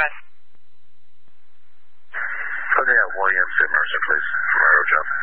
address. Sunday at Williams at Mercer, please. Laredo job.